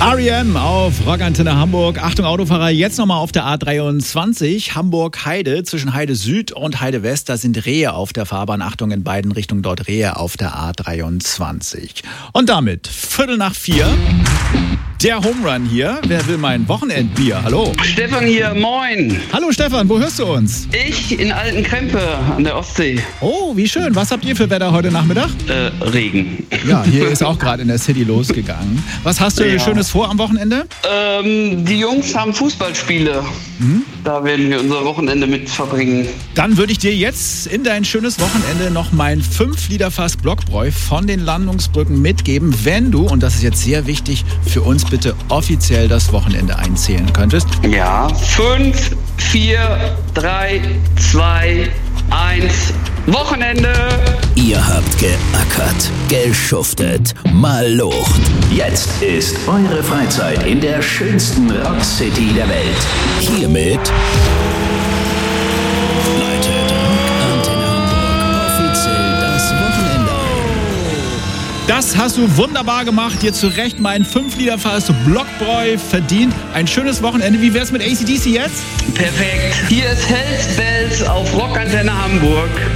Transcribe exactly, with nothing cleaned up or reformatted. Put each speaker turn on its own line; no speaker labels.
R E M auf Rockantenne Hamburg. Achtung Autofahrer, jetzt nochmal auf der A dreiundzwanzig, Hamburg-Heide. Zwischen Heide Süd und Heide West, da sind Rehe auf der Fahrbahn. Achtung, in beiden Richtungen dort Rehe auf der A dreiundzwanzig. Und damit Viertel nach vier. Der Home Run hier. Wer will mein Wochenendbier? Hallo.
Stefan hier, moin.
Hallo Stefan, wo hörst du uns?
Ich in Altenkrempe an der Ostsee.
Oh, wie schön. Was habt ihr für Wetter heute Nachmittag?
Äh, Regen.
Ja, hier ist auch gerade in der City losgegangen. Was hast du
Ja.
Schönes vor am Wochenende?
Ähm, die Jungs haben Fußballspiele.
Mhm.
Da werden wir unser Wochenende mit verbringen.
Dann würde ich dir jetzt in dein schönes Wochenende noch mein fünf Liter Fass Blockbräu von den Landungsbrücken mitgeben, wenn du, und das ist jetzt sehr wichtig, für uns bitte offiziell das Wochenende einzählen könntest.
Ja, fünf, vier, drei, zwei, eins, Wochenende.
Ihr habt geackert, geschuftet, mal Lucht. Jetzt ist eure Freizeit in der schönsten Rockcity der Welt. Hiermit läutet Rockantenne Hamburg offiziell das Wochenende ein.
Das hast du wunderbar gemacht. Dir zu Recht mein fünf Liter Fass Blockbräu verdient. Ein schönes Wochenende. Wie wär's mit A C D C jetzt?
Perfekt. Hier ist Hells Bells auf Rockantenne Hamburg.